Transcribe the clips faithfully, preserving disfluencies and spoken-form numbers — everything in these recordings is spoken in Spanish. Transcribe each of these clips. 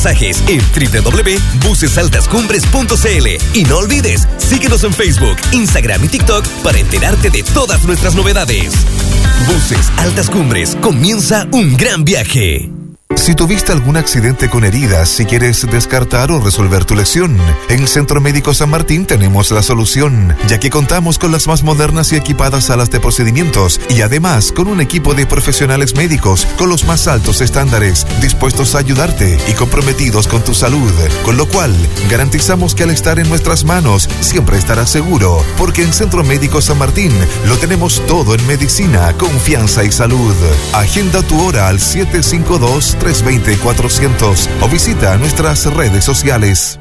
Mensajes en doble u doble u doble u punto buses altas cumbres punto c l. Y no olvides, síguenos en Facebook, Instagram y TikTok para enterarte de todas nuestras novedades. Buses Altas Cumbres, comienza un gran viaje. Si tuviste algún accidente con heridas, si quieres descartar o resolver tu lesión, en el Centro Médico San Martín tenemos la solución, ya que contamos con las más modernas y equipadas salas de procedimientos y además con un equipo de profesionales médicos con los más altos estándares, dispuestos a ayudarte y comprometidos con tu salud, con lo cual garantizamos que al estar en nuestras manos siempre estarás seguro, porque en Centro Médico San Martín lo tenemos todo en medicina, confianza y salud. Agenda tu hora al siete cinco dos, tres dos cero, cuatrocientos o visita nuestras redes sociales.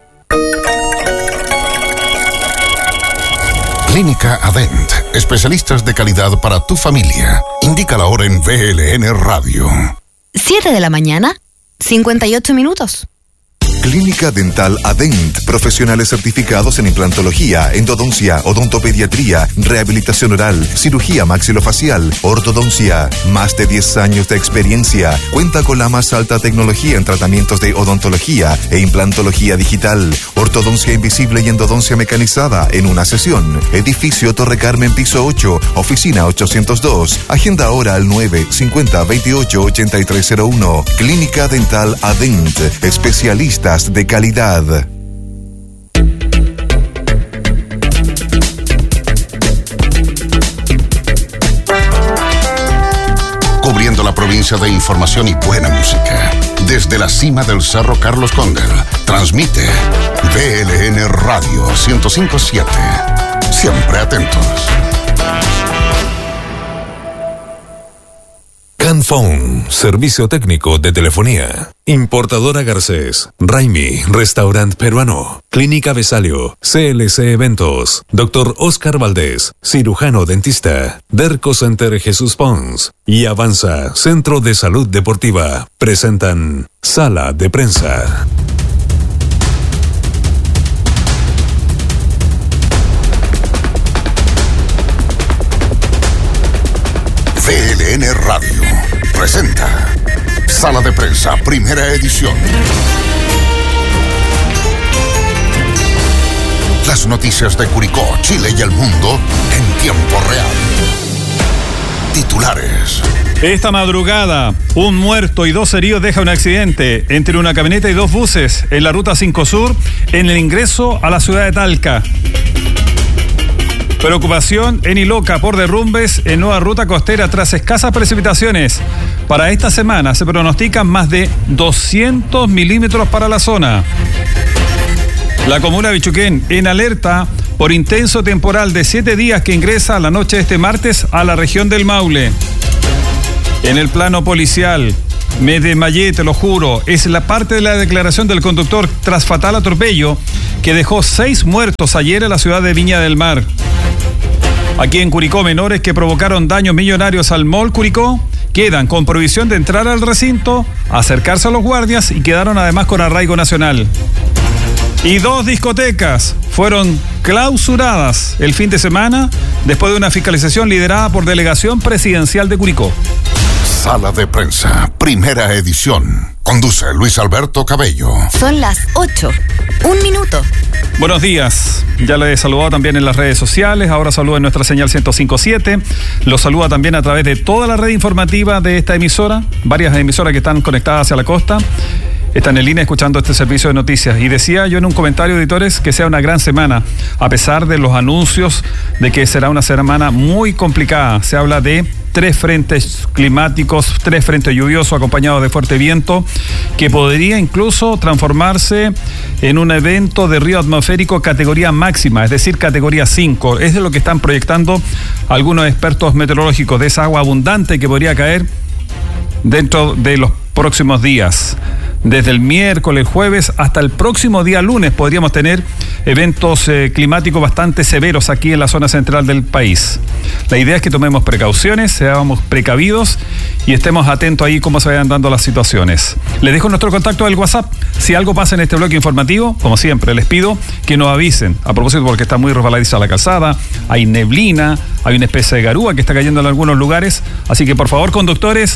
Clínica Adent, especialistas de calidad para tu familia. Indica la hora en V L N Radio. siete de la mañana, cincuenta y ocho minutos. Clínica Dental Adent, profesionales certificados en implantología, endodoncia, odontopediatría, rehabilitación oral, cirugía maxilofacial, ortodoncia. Más de diez años de experiencia. Cuenta con la más alta tecnología en tratamientos de odontología e implantología digital, ortodoncia invisible y endodoncia mecanizada en una sesión. Edificio Torre Carmen, piso ocho, oficina ochocientos dos. Agenda ahora al nueve cincuenta veintiocho ochenta y tres cero uno. Clínica Dental Adent, especialistas de calidad. Cubriendo la provincia de información y buena música. Desde la cima del Cerro Carlos Condel, transmite V L N Radio ciento cinco punto siete. Siempre atentos. Canphone, servicio técnico de telefonía. Importadora Garcés, Raimi, restaurante peruano, Clínica Besalio, C L C Eventos, Doctor Oscar Valdés, cirujano dentista, Derco Center Jesús Pons y Avanza, Centro de Salud Deportiva, presentan Sala de Prensa. V L N Radio presenta Sala de Prensa, primera edición. Las noticias de Curicó, Chile y el mundo en tiempo real. Titulares. Esta madrugada, un muerto y dos heridos deja un accidente entre una camioneta y dos buses en la ruta cinco Sur en el ingreso a la ciudad de Talca. Preocupación en Iloca por derrumbes en nueva ruta costera tras escasas precipitaciones. Para esta semana se pronostican más de doscientos milímetros para la zona. La comuna de Bichuquén en alerta por intenso temporal de siete días que ingresa la noche de este martes a la región del Maule. En el plano policial, me desmayé, te lo juro, es la parte de la declaración del conductor tras fatal atropello que dejó seis muertos ayer en la ciudad de Viña del Mar. Aquí en Curicó, menores que provocaron daños millonarios al Mall Curicó quedan con prohibición de entrar al recinto, acercarse a los guardias y quedaron además con arraigo nacional. Y dos discotecas fueron clausuradas el fin de semana después de una fiscalización liderada por Delegación Presidencial de Curicó. Sala de Prensa, primera edición. Conduce Luis Alberto Cabello. Son las ocho. Un minuto. Buenos días. Ya le he saludado también en las redes sociales. Ahora saluda en nuestra señal ciento cinco punto siete. Lo saluda también a través de toda la red informativa de esta emisora. Varias emisoras que están conectadas hacia la costa. Están en línea escuchando este servicio de noticias. Y decía yo en un comentario, editores, que sea una gran semana, a pesar de los anuncios de que será una semana muy complicada. Se habla de tres frentes climáticos, tres frentes lluviosos acompañados de fuerte viento, que podría incluso transformarse en un evento de río atmosférico categoría máxima, es decir, categoría cinco. Es de lo que están proyectando algunos expertos meteorológicos, de esa agua abundante que podría caer dentro de los próximos días. Desde el miércoles, jueves, hasta el próximo día lunes podríamos tener eventos eh, climáticos bastante severos aquí en la zona central del país. La idea es que tomemos precauciones, seamos precavidos y estemos atentos ahí cómo se vayan dando las situaciones. Les dejo nuestro contacto del WhatsApp. Si algo pasa en este bloque informativo, como siempre, les pido que nos avisen. A propósito, porque está muy resbaladiza la calzada, hay neblina, hay una especie de garúa que está cayendo en algunos lugares. Así que, por favor, conductores,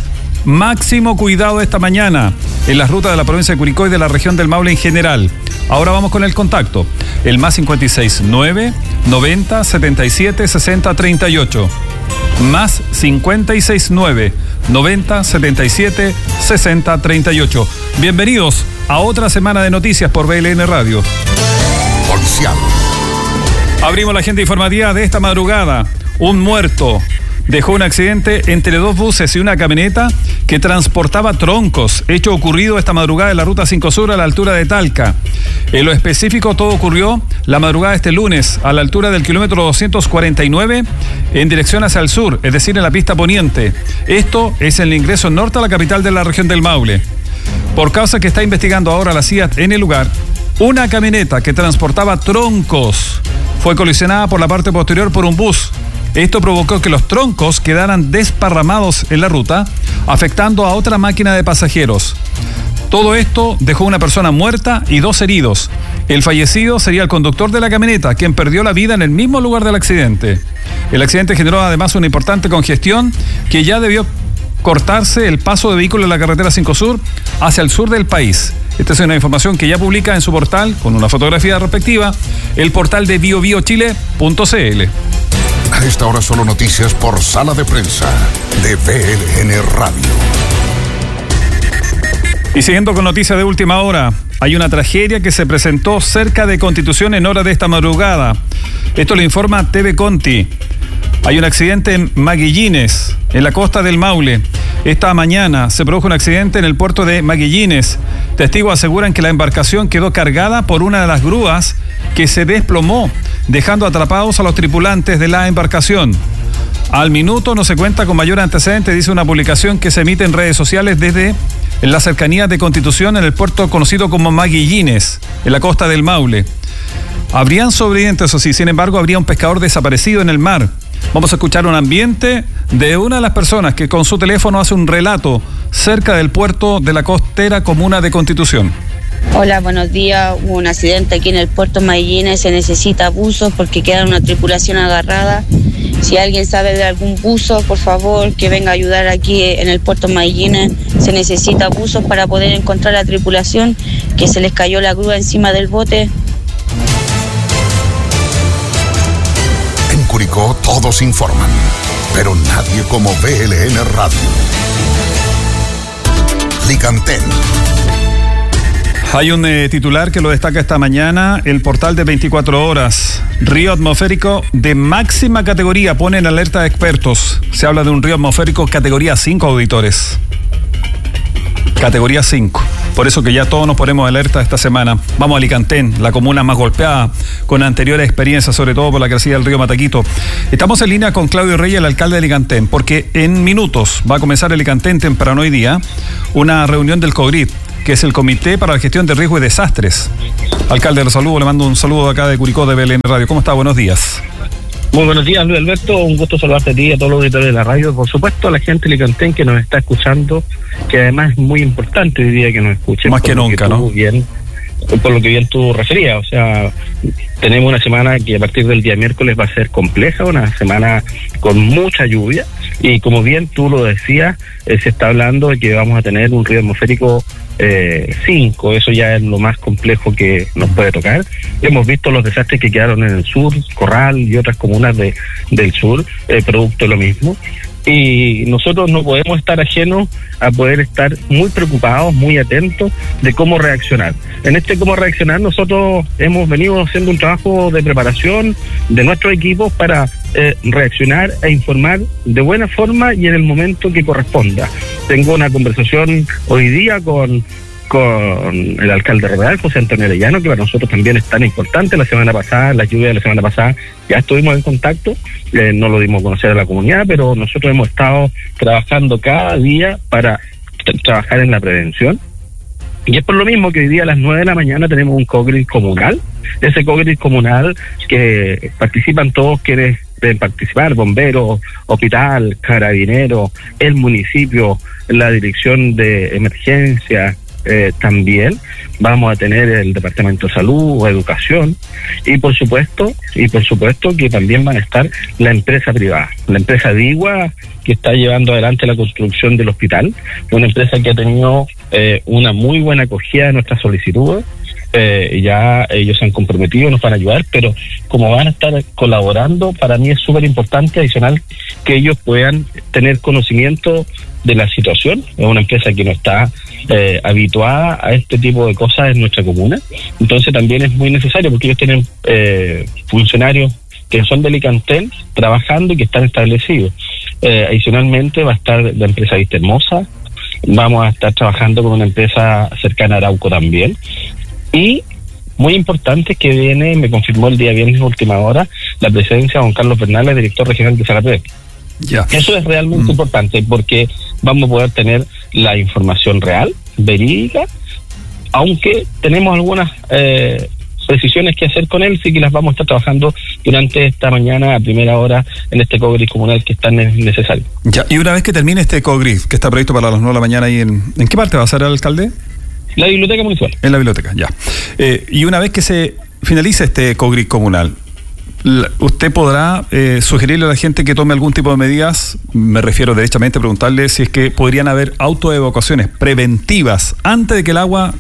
Máximo cuidado esta mañana en las rutas de la provincia de Curicó y de la región del Maule en general. Ahora vamos con el contacto. El más cinco seis nueve, noventa, setenta y siete, sesenta, treinta y ocho. Más cinco seis nueve, noventa, setenta y siete, sesenta, treinta y ocho. Bienvenidos a otra semana de noticias por B L N Radio. Policial. Abrimos la agenda informativa de esta madrugada. Un muerto dejó un accidente entre dos buses y una camioneta que transportaba troncos. Hecho ocurrido esta madrugada en la ruta cinco Sur a la altura de Talca. En lo específico, todo ocurrió la madrugada de este lunes a la altura del kilómetro doscientos cuarenta y nueve en dirección hacia el sur, es decir, en la pista poniente. Esto es en el ingreso norte a la capital de la región del Maule. Por causa que está investigando ahora la C I A T en el lugar, una camioneta que transportaba troncos fue colisionada por la parte posterior por un bus. Esto provocó que los troncos quedaran desparramados en la ruta, afectando a otra máquina de pasajeros. Todo esto dejó una persona muerta y dos heridos. El fallecido sería el conductor de la camioneta, quien perdió la vida en el mismo lugar del accidente. El accidente generó además una importante congestión que ya debió cortarse el paso de vehículos en la carretera cinco Sur hacia el sur del país. Esta es una información que ya publica en su portal, con una fotografía respectiva, el portal de bio bio chile punto c l. A esta hora solo noticias por Sala de Prensa de B L N Radio. Y siguiendo con noticias de última hora, hay una tragedia que se presentó cerca de Constitución en hora de esta madrugada. Esto lo informa T V Conti. Hay un accidente en Maguillines, en la costa del Maule. Esta mañana se produjo un accidente en el puerto de Maguillines. Testigos aseguran que la embarcación quedó cargada por una de las grúas que se desplomó, dejando atrapados a los tripulantes de la embarcación. Al minuto no se cuenta con mayor antecedente, dice una publicación que se emite en redes sociales desde la cercanía de Constitución en el puerto conocido como Maguillines, en la costa del Maule. Habrían sobrevivientes, o sí, sin embargo, habría un pescador desaparecido en el mar. Vamos a escuchar un ambiente de una de las personas que con su teléfono hace un relato cerca del puerto de la costera comuna de Constitución. Hola, buenos días. Hubo un accidente aquí en el puerto Maguillines. Se necesita buzos porque queda una tripulación agarrada. Si alguien sabe de algún buzo, por favor, que venga a ayudar aquí en el puerto Maguillines. Se necesita buzos para poder encontrar la tripulación, que se les cayó la grúa encima del bote. En Curicó todos informan, pero nadie como B L N Radio. Licantén. Hay un eh, titular que lo destaca esta mañana, el portal de veinticuatro horas. Río atmosférico de máxima categoría, pone en alerta de expertos. Se habla de un río atmosférico categoría cinco, auditores. Categoría cinco. Por eso que ya todos nos ponemos alerta esta semana. Vamos a Licantén, la comuna más golpeada, con anteriores experiencias, sobre todo por la crecida del río Mataquito. Estamos en línea con Claudio Reyes, el alcalde de Licantén, porque en minutos va a comenzar en Licantén temprano hoy día una reunión del COGRID, que es el Comité para la Gestión de Riesgo y Desastres. Alcalde, lo saludo, le mando un saludo acá de Curicó de B L N Radio. ¿Cómo está? Buenos días. Muy buenos días, Luis Alberto. Un gusto saludarte a ti y a todos los auditores de la radio. Por supuesto, a la gente de Licantén que nos está escuchando, que además es muy importante hoy día que nos escuchen. Más que nunca, ¿no? Bien, por lo que bien tú referías. O sea, tenemos una semana que a partir del día miércoles va a ser compleja, una semana con mucha lluvia. Y como bien tú lo decías, eh, se está hablando de que vamos a tener un río atmosférico cinco, eh, eso ya es lo más complejo que nos puede tocar. Hemos visto los desastres que quedaron en el sur, Corral y otras comunas de, del sur, eh, producto de lo mismo. Y nosotros no podemos estar ajenos a poder estar muy preocupados, muy atentos de cómo reaccionar. En este cómo reaccionar nosotros hemos venido haciendo un trabajo de preparación de nuestros equipos para eh, reaccionar e informar de buena forma y en el momento que corresponda. Tengo una conversación hoy día con con el alcalde regional, José Antonio Arellano, que para nosotros también es tan importante. La semana pasada, la lluvia de la semana pasada, ya estuvimos en contacto, eh, no lo dimos a conocer a la comunidad, pero nosotros hemos estado trabajando cada día para t- trabajar en la prevención. Y es por lo mismo que hoy día a las nueve de la mañana tenemos un COGRID comunal, ese COGRID comunal que participan todos quienes deben participar, bomberos, hospital, carabineros, el municipio, la dirección de emergencia, eh, también vamos a tener el Departamento de Salud o Educación, y por supuesto, y por supuesto que también van a estar la empresa privada, la empresa Digua, que está llevando adelante la construcción del hospital, una empresa que ha tenido eh, una muy buena acogida de nuestras solicitudes. Eh, ya ellos se han comprometido, nos van a ayudar, pero como van a estar colaborando, para mí es súper importante adicional que ellos puedan tener conocimiento de la situación. Es una empresa que no está eh, habituada a este tipo de cosas en nuestra comuna, entonces también es muy necesario porque ellos tienen eh, funcionarios que son del Licantel trabajando y que están establecidos. Eh, adicionalmente va a estar la empresa Vista Hermosa, vamos a estar trabajando con una empresa cercana a Arauco también. Y muy importante que viene, me confirmó el día viernes última hora, la presencia de Juan Carlos Bernales, director regional de Zarape. Ya. Eso es realmente mm. importante porque vamos a poder tener la información real, verídica, aunque tenemos algunas eh, precisiones que hacer con él, sí que las vamos a estar trabajando durante esta mañana a primera hora en este COGRIS comunal que es tan necesario. Ya, y una vez que termine este COGRIS, que está previsto para las nueve de la mañana, ¿y en, ¿en qué parte va a ser el alcalde? La biblioteca municipal. En la biblioteca, ya. Eh, y una vez que se finalice este COGRIS comunal, la, ¿usted podrá eh, sugerirle a la gente que tome algún tipo de medidas? Me refiero derechamente a preguntarle si es que podrían haber autoevacuaciones preventivas antes de que el agua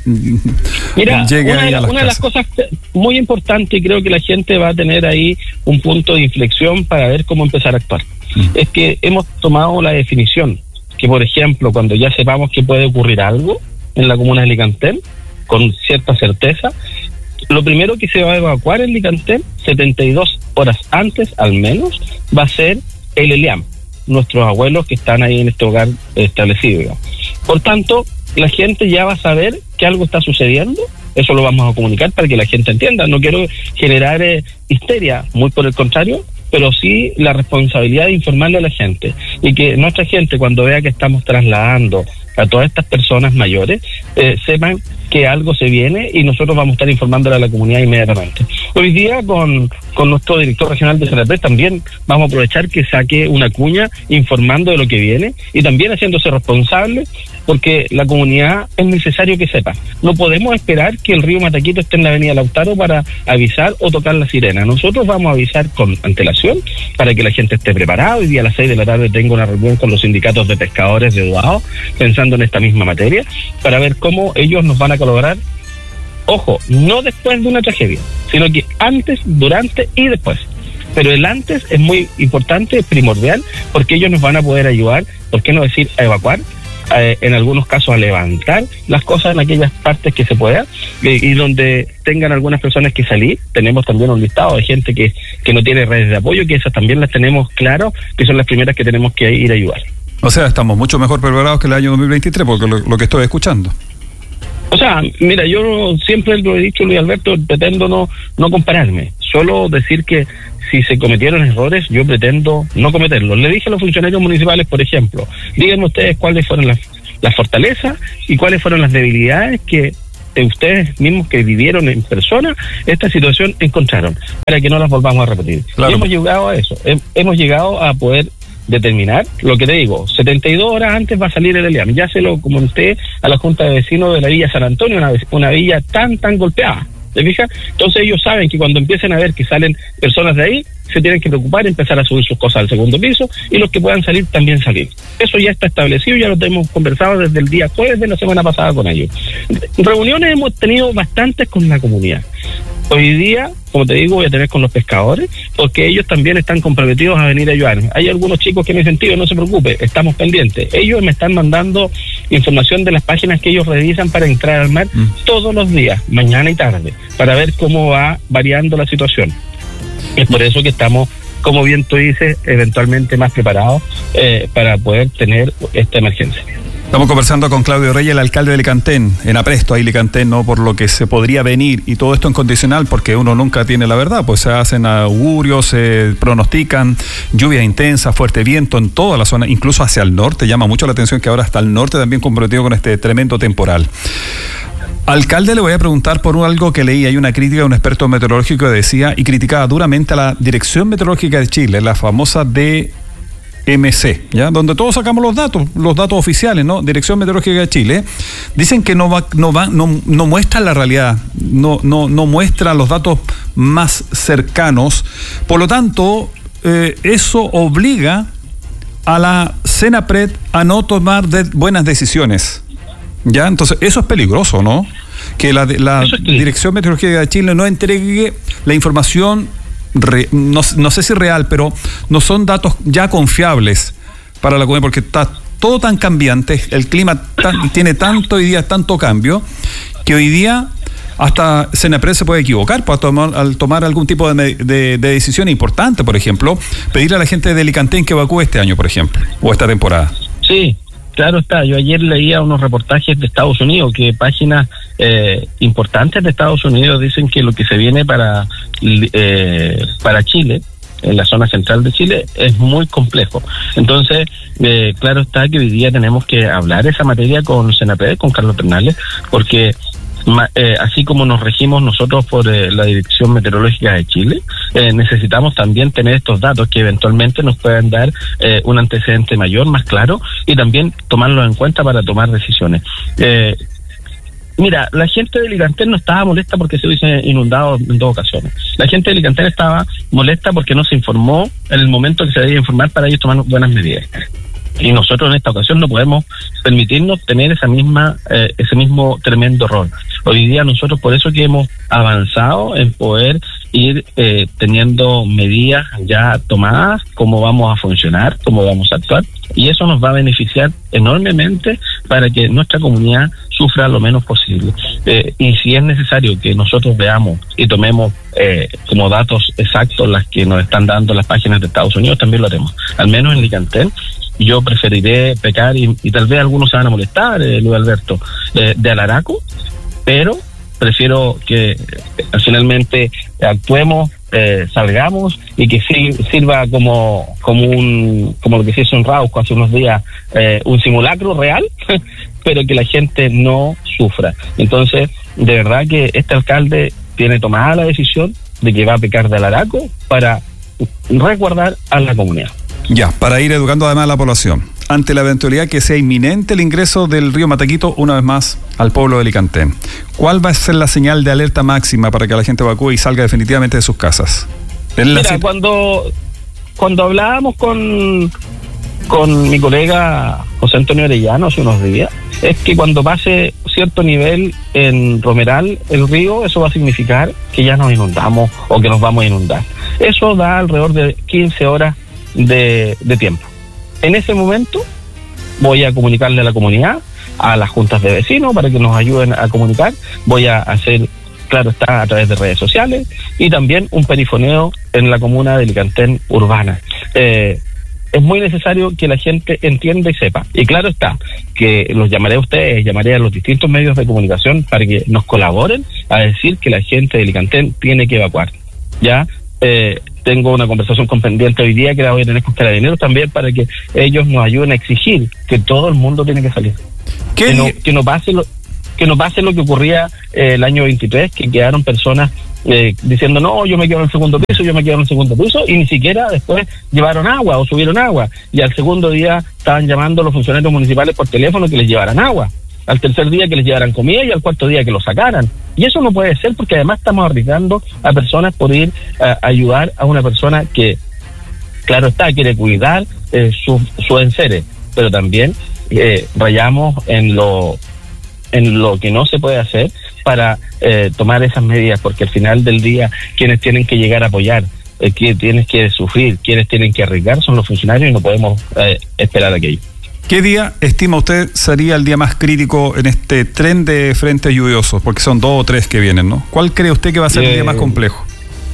Mira, llegue una, ahí de, a las una de las cosas muy importantes, y creo que la gente va a tener ahí un punto de inflexión para ver cómo empezar a actuar, mm. es que hemos tomado la definición que, por ejemplo, cuando ya sepamos que puede ocurrir algo en la comuna de Licantel, con cierta certeza, lo primero que se va a evacuar en Licantel, setenta y dos horas antes al menos, va a ser el ELIAM, nuestros abuelos que están ahí en este hogar establecido, digamos. Por tanto, la gente ya va a saber que algo está sucediendo, eso lo vamos a comunicar para que la gente entienda. No quiero generar eh, histeria, muy por el contrario, pero sí la responsabilidad de informarle a la gente, y que nuestra gente, cuando vea que estamos trasladando a todas estas personas mayores, eh, sepan que algo se viene y nosotros vamos a estar informándole a la comunidad inmediatamente. Hoy día con, con nuestro director regional de Zarape también vamos a aprovechar que saque una cuña informando de lo que viene y también haciéndose responsable, porque la comunidad es necesario que sepa. No podemos esperar que el río Mataquito esté en la avenida Lautaro para avisar o tocar la sirena. Nosotros vamos a avisar con antelación para que la gente esté preparada. Hoy día a las seis de la tarde tengo una reunión con los sindicatos de pescadores de Duao, pensando en esta misma materia, para ver cómo ellos nos van a colaborar. Ojo, no después de una tragedia, sino que antes, durante y después. Pero el antes es muy importante, es primordial, porque ellos nos van a poder ayudar, ¿por qué no decir a evacuar? Eh, en algunos casos a levantar las cosas en aquellas partes que se pueda, eh, y donde tengan algunas personas que salir. Tenemos también un listado de gente que, que no tiene redes de apoyo, que esas también las tenemos claro, que son las primeras que tenemos que ir a ayudar. O sea, estamos mucho mejor preparados que el año dos mil veintitrés, porque lo, lo que estoy escuchando. O sea, mira, yo siempre lo he dicho, Luis Alberto, pretendo no, no compararme, solo decir que si se cometieron errores, yo pretendo no cometerlos. Le dije a los funcionarios municipales, por ejemplo, díganme ustedes cuáles fueron las, las fortalezas y cuáles fueron las debilidades que ustedes mismos que vivieron en persona esta situación encontraron, para que no las volvamos a repetir. Claro. Y hemos llegado a eso, hemos llegado a poder determinar, lo que te digo, setenta y dos horas antes va a salir el ELIAM. Ya se lo comenté a la Junta de Vecinos de la Villa San Antonio, una, una villa tan, tan golpeada. ¿Te fijas? Entonces ellos saben que cuando empiecen a ver que salen personas de ahí, se tienen que preocupar, empezar a subir sus cosas al segundo piso, y los que puedan salir también salir. Eso ya está establecido, ya lo hemos conversado desde el día jueves de la semana pasada con ellos. Reuniones hemos tenido bastantes con la comunidad. Hoy día, como te digo, voy a tener con los pescadores, porque ellos también están comprometidos a venir a ayudarme. Hay algunos chicos que me han sentido, no se preocupe, estamos pendientes. Ellos me están mandando información de las páginas que ellos revisan para entrar al mar mm. todos los días, mañana y tarde, para ver cómo va variando la situación. Es por eso que estamos, como bien tú dices, eventualmente más preparados eh, para poder tener esta emergencia. Estamos conversando con Claudio Reyes, el alcalde de Licantén, en apresto ahí Licantén, ¿no? Por lo que se podría venir, y todo esto en condicional, porque uno nunca tiene la verdad, pues se hacen augurios, se pronostican lluvia intensa, fuerte viento en toda la zona, incluso hacia el norte. Llama mucho la atención que ahora hasta el norte también comprometido con este tremendo temporal. Alcalde, le voy a preguntar por algo que leí. Hay una crítica de un experto meteorológico que decía y criticaba duramente a la Dirección Meteorológica de Chile, la famosa D M C, ¿ya? Donde todos sacamos los datos, los datos oficiales, ¿no? Dirección Meteorológica de Chile, dicen que no va, no va, no, no muestra la realidad, no, no, no muestra los datos más cercanos. Por lo tanto, eh, eso obliga a la CENAPRED a no tomar de buenas decisiones. ¿Ya? Entonces, eso es peligroso, ¿no? Que la, la es Dirección Meteorológica de Chile no entregue la información. Re, no, no sé si real, pero no son datos ya confiables para la comunidad, porque está todo tan cambiante, el clima tan, tiene tanto hoy día, tanto cambio, que hoy día hasta CENAPRED se puede equivocar para tomar, al tomar algún tipo de, de, de decisión importante, por ejemplo, pedirle a la gente de Alicantén que evacúe este año, por ejemplo, o esta temporada. Sí. Claro está, yo ayer leía unos reportajes de Estados Unidos que páginas eh, importantes de Estados Unidos dicen que lo que se viene para eh, para Chile, en la zona central de Chile, es muy complejo. Entonces, eh, claro está que hoy día tenemos que hablar esa materia con CENAPRED, con Carlos Bernales, porque Eh, así como nos regimos nosotros por eh, la Dirección Meteorológica de Chile, eh, necesitamos también tener estos datos que eventualmente nos puedan dar eh, un antecedente mayor, más claro, y también tomarlos en cuenta para tomar decisiones. Eh, mira, la gente de Alicantén no estaba molesta porque se hubiese inundado en dos ocasiones. La gente de Alicantén estaba molesta porque no se informó en el momento que se debía informar para ellos tomar buenas medidas. Y nosotros en esta ocasión no podemos permitirnos tener esa misma eh, ese mismo tremendo error. Hoy día nosotros por eso que hemos avanzado en poder ir eh, teniendo medidas ya tomadas, cómo vamos a funcionar, cómo vamos a actuar, y eso nos va a beneficiar enormemente para que nuestra comunidad sufra lo menos posible. Eh, y si es necesario que nosotros veamos y tomemos eh, como datos exactos las que nos están dando las páginas de Estados Unidos, también lo haremos. Al menos en Alicantén, yo preferiré pecar, y, y tal vez algunos se van a molestar, eh, Luis Alberto, eh, de Alaraco, pero prefiero que eh, finalmente actuemos, eh, salgamos y que sirva como como un como lo que se hizo en Rauco hace unos días, eh, un simulacro real, pero que la gente no sufra. Entonces, de verdad que este alcalde tiene tomada la decisión de que va a pecar de Alaraco para resguardar a la comunidad. Ya, para ir educando además a la población, ante la eventualidad que sea inminente el ingreso del río Mataquito una vez más al pueblo de Alicantén, ¿cuál va a ser la señal de alerta máxima para que la gente evacúe y salga definitivamente de sus casas? Mira, cita... cuando cuando hablábamos con con mi colega José Antonio Arellano hace unos días, es que cuando pase cierto nivel en Romeral, el río, eso va a significar que ya nos inundamos o que nos vamos a inundar. Eso da alrededor de quince horas de, de tiempo. En ese momento voy a comunicarle a la comunidad, a las juntas de vecinos para que nos ayuden a comunicar. Voy a hacer, claro está, a través de redes sociales, y también un perifoneo en la comuna de Alicantén urbana. Eh, es muy necesario que la gente entienda y sepa. Y claro está, que los llamaré a ustedes, llamaré a los distintos medios de comunicación para que nos colaboren a decir que la gente de Alicantén tiene que evacuar. Ya, eh, tengo una conversación con pendiente hoy día que la voy a tener con Carabineros también para que ellos nos ayuden a exigir que todo el mundo tiene que salir. Que no, que no pase lo que no pase lo que ocurría eh, el año veintitrés, que quedaron personas eh, diciendo no, yo me quedo en el segundo piso, yo me quedo en el segundo piso, y ni siquiera después llevaron agua o subieron agua, y al segundo día estaban llamando a los funcionarios municipales por teléfono que les llevaran agua, al tercer día que les llevaran comida y al cuarto día que lo sacaran. Y eso no puede ser, porque además estamos arriesgando a personas por ir a ayudar a una persona que, claro está, quiere cuidar eh, sus su enseres, pero también eh, rayamos en lo en lo que no se puede hacer para eh, tomar esas medidas, porque al final del día quienes tienen que llegar a apoyar, eh, quienes tienen que sufrir, quienes tienen que arriesgar son los funcionarios, y no podemos eh, esperar aquello. ¿Qué día estima usted sería el día más crítico en este tren de frentes lluviosos? Porque son dos o tres que vienen, ¿no? ¿Cuál cree usted que va a ser eh, el día más complejo?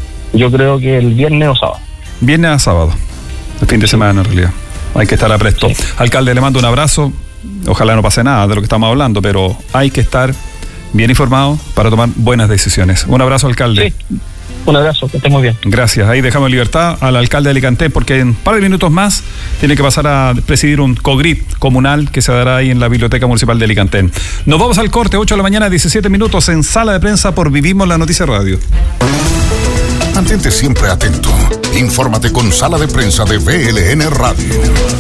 Yo creo que el viernes o sábado. Viernes a sábado, el fin de semana en realidad. Hay que estar a presto. Sí. Alcalde, le mando un abrazo. Ojalá no pase nada de lo que estamos hablando, pero hay que estar bien informado para tomar buenas decisiones. Un abrazo, alcalde. Sí. Un abrazo, que esté muy bien. Gracias. Ahí dejamos en libertad al alcalde de Alicantén, porque en un par de minutos más tiene que pasar a presidir un COGRIP comunal que se dará ahí en la Biblioteca Municipal de Alicantén. Nos vamos al corte, ocho de la mañana, diecisiete minutos, en Sala de Prensa por Vivimos la Noticia Radio. Mantente siempre atento. Infórmate con Sala de Prensa de V L N Radio.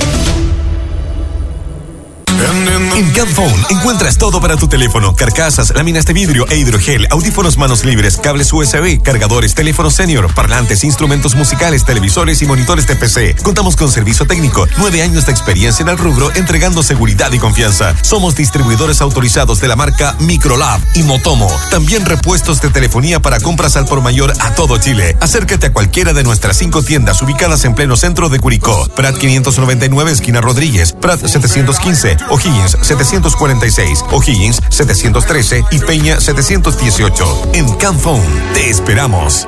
En Camphone encuentras todo para tu teléfono: carcasas, láminas de vidrio e hidrogel, audífonos manos libres, cables U S B, cargadores, teléfonos senior, parlantes, instrumentos musicales, televisores y monitores de P C. Contamos con servicio técnico, nueve años de experiencia en el rubro, entregando seguridad y confianza. Somos distribuidores autorizados de la marca Microlab y Motomo. También repuestos de telefonía para compras al por mayor a todo Chile. Acércate a cualquiera de nuestras cinco tiendas ubicadas en pleno centro de Curicó: Prat quinientos noventa y nueve, esquina Rodríguez; Prat setecientos quince, O'Higgins setecientos cuarenta y seis, O'Higgins setecientos trece y Peña setecientos dieciocho. En Camphone te esperamos.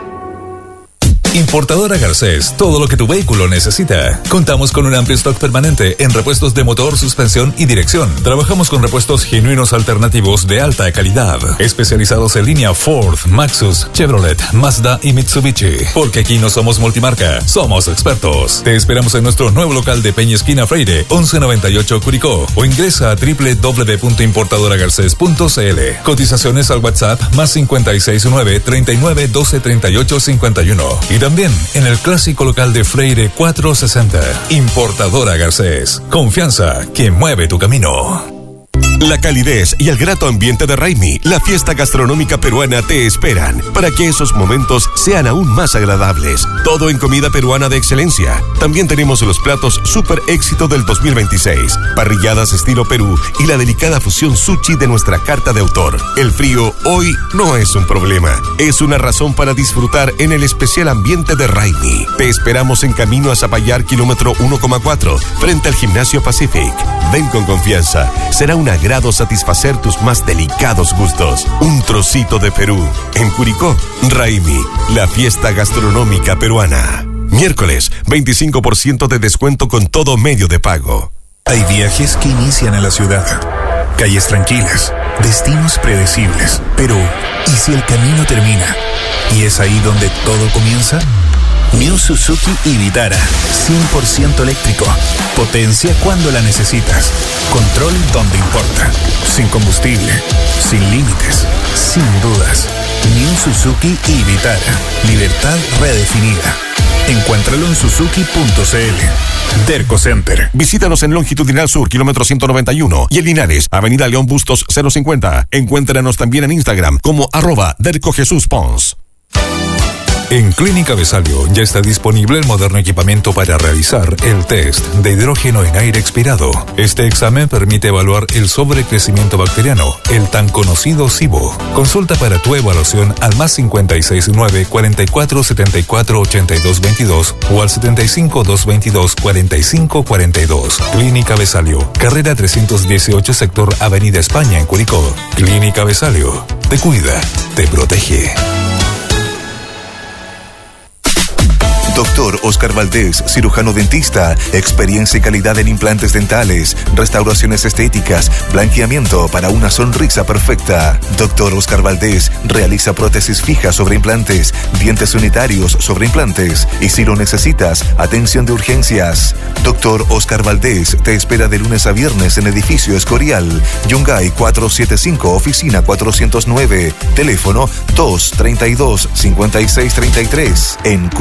Importadora Garcés, todo lo que tu vehículo necesita. Contamos con un amplio stock permanente en repuestos de motor, suspensión y dirección. Trabajamos con repuestos genuinos alternativos de alta calidad, especializados en línea Ford, Maxus, Chevrolet, Mazda y Mitsubishi. Porque aquí no somos multimarca, somos expertos. Te esperamos en nuestro nuevo local de Peña Esquina Freire, once noventa y ocho Curicó, o ingresa a doble u doble u doble u punto importadora garcés punto c l. Cotizaciones al WhatsApp más cincuenta y seis nueve, treinta y nueve, doce, treinta y ocho, cincuenta y uno. Y también en el clásico local de Freire cuatrocientos sesenta. Importadora Garcés. Confianza que mueve tu camino. La calidez y el grato ambiente de Raimi, la fiesta gastronómica peruana, te esperan para que esos momentos sean aún más agradables. Todo en comida peruana de excelencia. También tenemos los platos super éxito del dos mil veintiséis, parrilladas estilo Perú y la delicada fusión sushi de nuestra carta de autor. El frío hoy no es un problema, es una razón para disfrutar en el especial ambiente de Raimi. Te esperamos en camino a Zapallar, kilómetro uno coma cuatro, frente al Gimnasio Pacific. Ven con confianza, será un agrado satisfacer tus más delicados gustos. Un trocito de Perú. En Curicó, Raimi, la fiesta gastronómica peruana. Miércoles, veinticinco por ciento de descuento con todo medio de pago. Hay viajes que inician en la ciudad. Calles tranquilas, destinos predecibles. Pero, ¿y si el camino termina? ¿Y es ahí donde todo comienza? New Suzuki y Vitara, cien por ciento eléctrico. Potencia cuando la necesitas. Control donde importa. Sin combustible, sin límites, sin dudas. New Suzuki y Vitara. Libertad redefinida. Encuéntralo en suzuki punto c l. Derco Center. Visítanos en Longitudinal Sur, kilómetro ciento noventa y uno, y en Linares, Avenida León Bustos cero cincuenta. Encuéntranos también en Instagram como arroba Derco Jesús Pons. En Clínica Besalio ya está disponible el moderno equipamiento para realizar el test de hidrógeno en aire expirado. Este examen permite evaluar el sobrecrecimiento bacteriano, el tan conocido SIBO. Consulta para tu evaluación al más cincuenta y seis nueve, cuarenta y cuatro, setenta y cuatro, ochenta y dos veintidós o al setenta y cinco, doscientos veintidós, cuarenta y cinco cuarenta y dos. Clínica Besalio, carrera trescientos dieciocho, sector Avenida España en Curicó. Clínica Besalio, te cuida, te protege. Doctor Oscar Valdés, cirujano dentista, experiencia y calidad en implantes dentales, restauraciones estéticas, blanqueamiento para una sonrisa perfecta. Doctor Oscar Valdés realiza prótesis fijas sobre implantes, dientes unitarios sobre implantes y, si lo necesitas, atención de urgencias. Doctor Oscar Valdés te espera de lunes a viernes en Edificio Escorial, Yungay cuatrocientos setenta y cinco, oficina cuatrocientos nueve, teléfono dos treinta y dos, cincuenta y seis treinta y tres, en